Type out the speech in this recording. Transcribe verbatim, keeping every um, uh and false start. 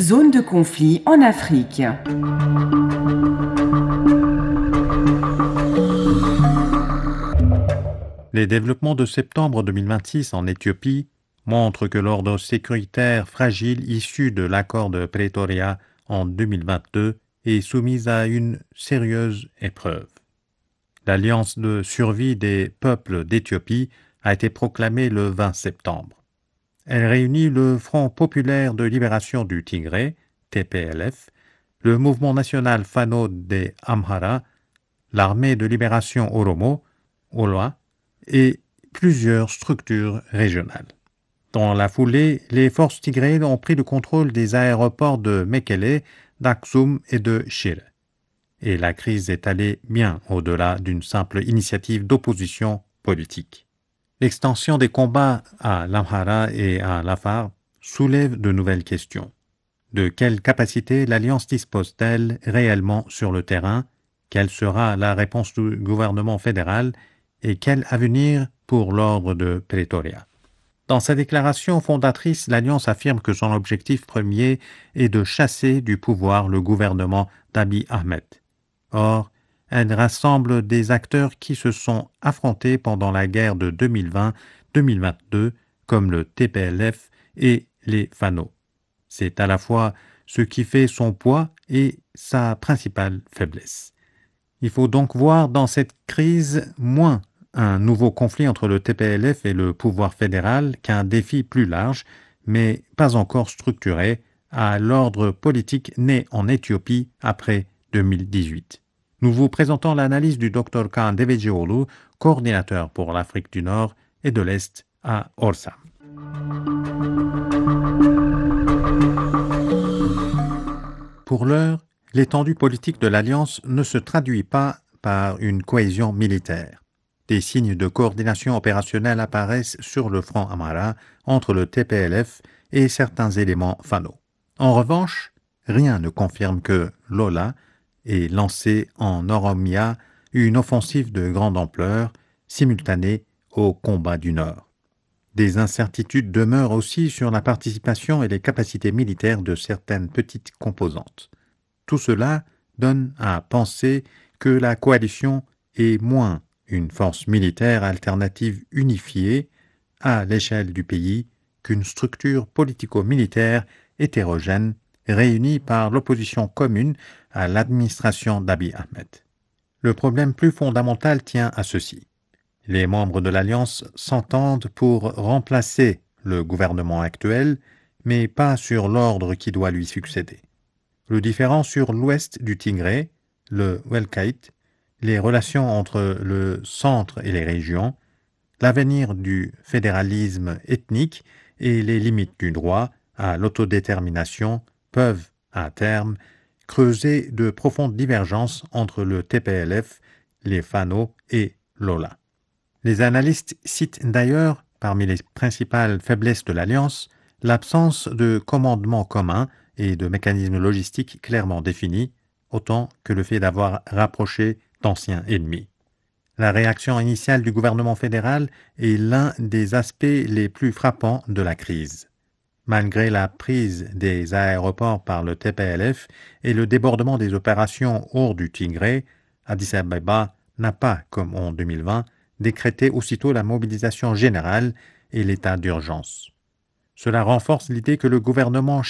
Zone de conflit en Afrique. Les développements de septembre deux mille vingt-six en Éthiopie montrent que l'ordre sécuritaire fragile issu de l'accord de Pretoria en deux mille vingt-deux est soumis à une sérieuse épreuve. L'Alliance de survie des peuples d'Éthiopie a été proclamée le vingt septembre. Elle réunit le Front populaire de libération du Tigré, T P L F, le Mouvement national Fano des Amhara, l'Armée de libération Oromo, Ola, et plusieurs structures régionales. Dans la foulée, les forces tigréennes ont pris le contrôle des aéroports de Mekele, d'Aksum et de Shire. Et la crise est allée bien au-delà d'une simple initiative d'opposition politique. L'extension des combats à l'Amhara et à l'Afar soulève de nouvelles questions. De quelle capacité l'Alliance dispose-t-elle réellement sur le terrain? Quelle sera la réponse du gouvernement fédéral? Et quel avenir pour l'ordre de Pretoria? Dans sa déclaration fondatrice, l'Alliance affirme que son objectif premier est de chasser du pouvoir le gouvernement d'Abiy Ahmed. Or, elle rassemble des acteurs qui se sont affrontés pendant la guerre de deux mille vingt deux mille vingt-deux, comme le T P L F et les Fano. C'est à la fois ce qui fait son poids et sa principale faiblesse. Il faut donc voir dans cette crise moins un nouveau conflit entre le T P L F et le pouvoir fédéral qu'un défi plus large, mais pas encore structuré, à l'ordre politique né en Éthiopie après deux mille dix-huit. Nous vous présentons l'analyse du docteur Kaan Devejioğlu, coordinateur pour l'Afrique du Nord et de l'Est à Orsam. Pour l'heure, l'étendue politique de l'Alliance ne se traduit pas par une cohésion militaire. Des signes de coordination opérationnelle apparaissent sur le front Amhara entre le T P L F et certains éléments Fano. En revanche, rien ne confirme que l'Ola ait lancé en Oromia une offensive de grande ampleur, simultanée au combat du Nord. Des incertitudes demeurent aussi sur la participation et les capacités militaires de certaines petites composantes. Tout cela donne à penser que la coalition est moins une force militaire alternative unifiée à l'échelle du pays qu'une structure politico-militaire hétérogène réunie par l'opposition commune à l'administration d'Abiy Ahmed. Le problème plus fondamental tient à ceci. Les membres de l'Alliance s'entendent pour remplacer le gouvernement actuel, mais pas sur l'ordre qui doit lui succéder. Le différend sur l'ouest du Tigré, le Welkite, les relations entre le centre et les régions, l'avenir du fédéralisme ethnique et les limites du droit à l'autodétermination peuvent, à terme, creuser de profondes divergences entre le T P L F, les Fano et l'Ola. Les analystes citent d'ailleurs, parmi les principales faiblesses de l'Alliance, l'absence de commandement commun et de mécanismes logistiques clairement définis, autant que le fait d'avoir rapproché d'anciens ennemis. La réaction initiale du gouvernement fédéral est l'un des aspects les plus frappants de la crise. Malgré la prise des aéroports par le T P L F et le débordement des opérations hors du Tigré, Addis Abeba n'a pas, comme en deux mille vingt, décrété aussitôt la mobilisation générale et l'état d'urgence. Cela renforce l'idée que le gouvernement